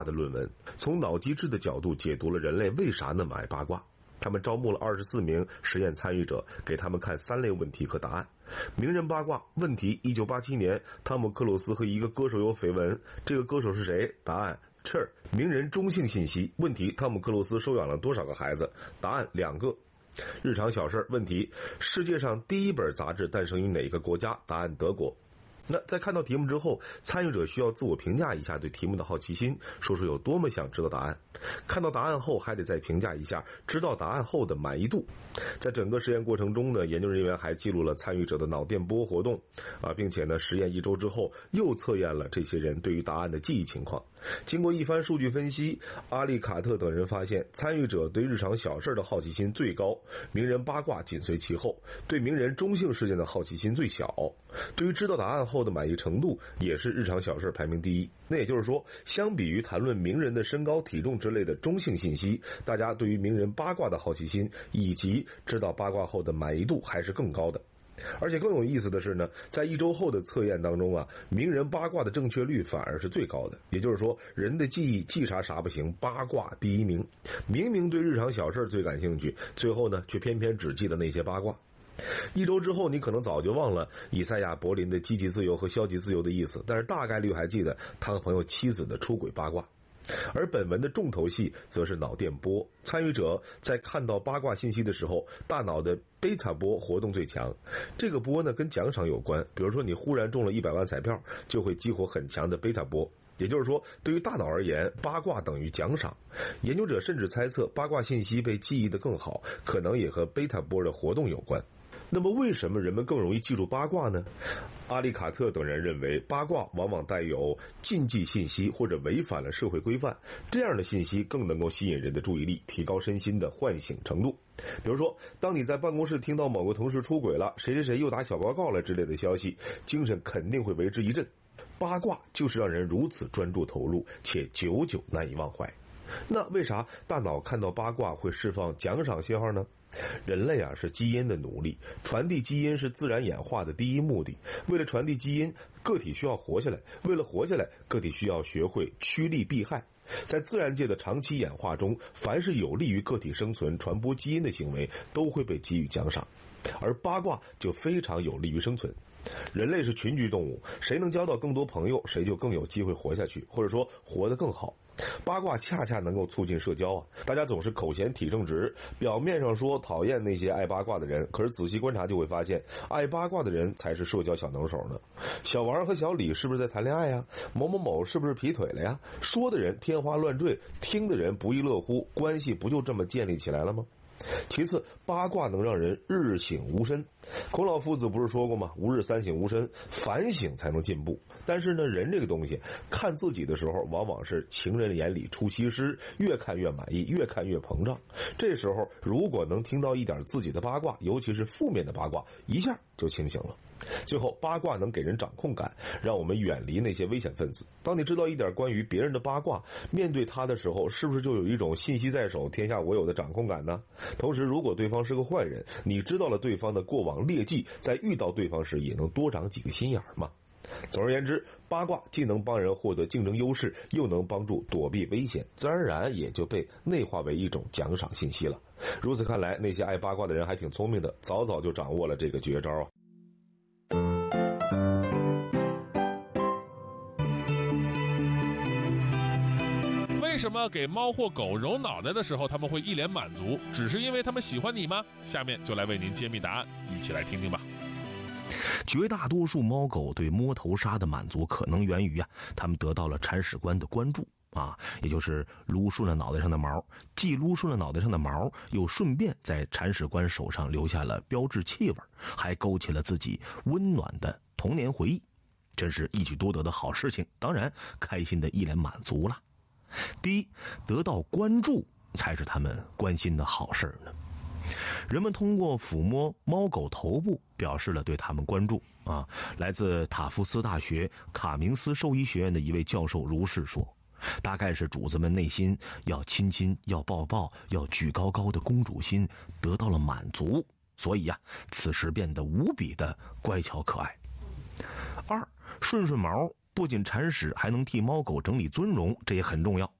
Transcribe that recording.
的论文，从脑机制的角度解读了人类为啥那么爱八卦。他们招募了24名实验参与者，给他们看3类问题和答案。名人八卦问题：1987年，汤姆·克鲁斯和一个歌手有绯闻，这个歌手是谁？答案：Cher。名人中性信息问题：汤姆·克鲁斯收养了多少个孩子？答案：2个。日常小事问题：世界上第一本杂志诞生于哪个国家？答案：德国。那在看到题目之后，参与者需要自我评价一下对题目的好奇心，说说有多么想知道答案。看到答案后，还得再评价一下知道答案后的满意度。在整个实验过程中呢，研究人员还记录了参与者的脑电波活动并且呢，实验1周之后又测验了这些人对于答案的记忆情况。经过一番数据分析，阿利卡特等人发现，参与者对日常小事的好奇心最高，名人八卦紧随其后，对名人中性事件的好奇心最小，对于知道答案后的满意程度也是日常小事排名第一。那也就是说，相比于谈论名人的身高体重之类的中性信息，大家对于名人八卦的好奇心以及知道八卦后的满意度还是更高的。而且更有意思的是呢，在1周后的测验当中名人八卦的正确率反而是最高的。也就是说，人的记忆记啥不行，八卦第一名。明明对日常小事最感兴趣，最后呢却偏偏只记得那些八卦。1周之后，你可能早就忘了以赛亚·柏林的积极自由和消极自由的意思，但是大概率还记得他和朋友妻子的出轨八卦。而本文的重头戏则是脑电波。参与者在看到八卦信息的时候，大脑的贝塔波活动最强。这个波呢跟奖赏有关，比如说你忽然中了100万彩票，就会激活很强的贝塔波。也就是说，对于大脑而言，八卦等于奖赏。研究者甚至猜测，八卦信息被记忆得更好，可能也和贝塔波的活动有关。那么为什么人们更容易记住八卦呢？阿里卡特等人认为，八卦往往带有禁忌信息或者违反了社会规范，这样的信息更能够吸引人的注意力，提高身心的唤醒程度。比如说，当你在办公室听到某个同事出轨了，谁谁谁又打小报告了之类的消息，精神肯定会为之一振。八卦就是让人如此专注投入，且久久难以忘怀。那为啥大脑看到八卦会释放奖赏信号呢？人类是基因的奴隶，传递基因是自然演化的第一目的。为了传递基因，个体需要活下来，为了活下来，个体需要学会趋利避害。在自然界的长期演化中，凡是有利于个体生存、传播基因的行为都会被给予奖赏，而八卦就非常有利于生存。人类是群居动物，谁能交到更多朋友，谁就更有机会活下去，或者说活得更好。八卦恰恰能够促进社交大家总是口嫌体正直，表面上说讨厌那些爱八卦的人，可是仔细观察就会发现，爱八卦的人才是社交小能手呢。小王和小李是不是在谈恋爱呀？某某某是不是劈腿了呀？说的人天花乱坠，听的人不亦乐乎，关系不就这么建立起来了吗？其次，八卦能让人日省吾身。孔老夫子不是说过吗？吾日三省吾身，反省才能进步。但是呢，人这个东西，看自己的时候往往是情人眼里出西施，越看越满意，越看越膨胀。这时候如果能听到一点自己的八卦，尤其是负面的八卦，一下就清醒了。最后，八卦能给人掌控感，让我们远离那些危险分子。当你知道一点关于别人的八卦，面对他的时候，是不是就有一种信息在手，天下我有的掌控感呢？同时，如果对方是个坏人，你知道了对方的过往劣迹，在遇到对方时也能多长几个心眼嘛。总而言之，八卦既能帮人获得竞争优势，又能帮助躲避危险，自然而然也就被内化为一种奖赏信息了。如此看来，那些爱八卦的人还挺聪明的，早早就掌握了这个绝招啊。 为什么给猫或狗揉脑袋的时候他们会一脸满足？只是因为他们喜欢你吗？下面就来为您揭秘答案，一起来听听吧。 绝大多数猫狗对摸头杀的满足可能源于他们得到了铲屎官的关注也就是撸顺了脑袋上的毛，既撸顺了脑袋上的毛，又顺便在铲屎官手上留下了标志气味，还勾起了自己温暖的童年回忆，真是一举多得的好事情。当然，开心的一脸满足了。第一，得到关注才是他们关心的好事呢。人们通过抚摸猫狗头部表示了对他们关注来自塔夫斯大学卡明斯兽医学院的一位教授如是说，大概是主子们内心要亲亲要抱抱要举高高的公主心得到了满足，所以此时变得无比的乖巧可爱。二，顺顺毛不仅铲屎，还能替猫狗整理尊容，这也很重要。